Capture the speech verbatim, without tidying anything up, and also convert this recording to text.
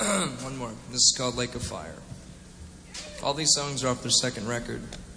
One more. This is called Lake of Fire. All these songs are off their second record.